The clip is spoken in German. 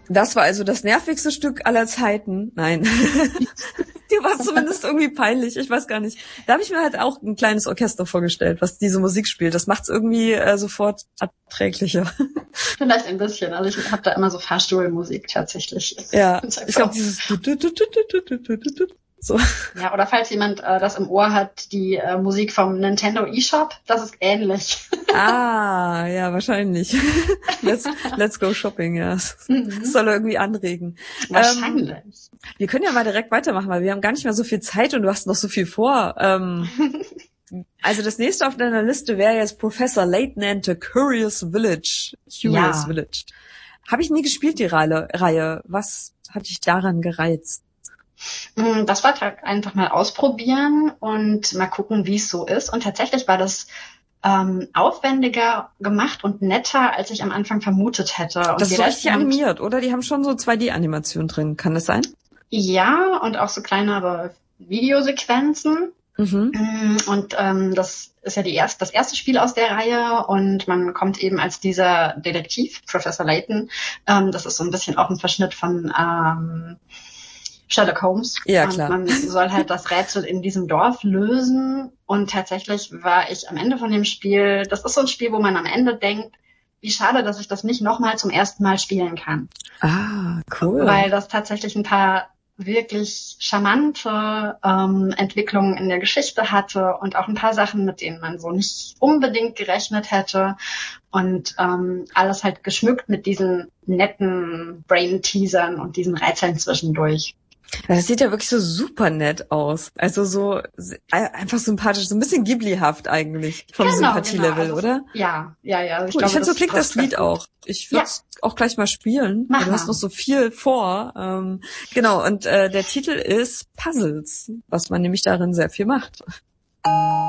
Das war also das nervigste Stück aller Zeiten. Nein. Dir war es zumindest irgendwie peinlich. Ich weiß gar nicht. Da habe ich mir halt auch ein kleines Orchester vorgestellt, was diese Musik spielt. Das macht es irgendwie sofort erträglicher. Vielleicht ein bisschen. Also ich habe da immer so Fahrstuhlmusik tatsächlich. Ja, ich glaube dieses so. Ja, oder falls jemand das im Ohr hat, die Musik vom Nintendo eShop, das ist ähnlich. Ah, ja, wahrscheinlich. Let's go shopping, ja. Das soll irgendwie anregen. Wahrscheinlich. Wir können ja mal direkt weitermachen, weil wir haben gar nicht mehr so viel Zeit und du hast noch so viel vor. Also das nächste auf deiner Liste wäre jetzt Professor Layton and the Curious Village. Village. Habe ich nie gespielt, die Reihe. Was hat dich daran gereizt? Das wollte ich einfach mal ausprobieren und mal gucken, wie es so ist. Und tatsächlich war das aufwendiger gemacht und netter, als ich am Anfang vermutet hätte. Und das ist so richtig animiert, oder? Die haben schon so 2D-Animationen drin. Kann das sein? Ja, und auch so kleinere Videosequenzen. Und das ist ja das erste Spiel aus der Reihe und man kommt eben als dieser Detektiv, Professor Layton. Das ist so ein bisschen auch ein Verschnitt von Sherlock Holmes. Ja, klar. Und man soll halt das Rätsel in diesem Dorf lösen. Und tatsächlich war ich am Ende von dem Spiel, das ist so ein Spiel, wo man am Ende denkt, wie schade, dass ich das nicht nochmal zum ersten Mal spielen kann. Ah, cool. Weil das tatsächlich ein paar wirklich charmante Entwicklungen in der Geschichte hatte und auch ein paar Sachen, mit denen man so nicht unbedingt gerechnet hätte. Und alles halt geschmückt mit diesen netten Brain-Teasern und diesen Rätseln zwischendurch. Das sieht ja wirklich so super nett aus. Also so einfach sympathisch, so ein bisschen Ghibli-haft eigentlich vom Sympathie-Level, also, oder? Ja. Ich finde, so klingt das Lied auch. Ich würde es auch gleich mal spielen. Du hast noch so viel vor. Genau, und der Titel ist Puzzles, was man nämlich darin sehr viel macht.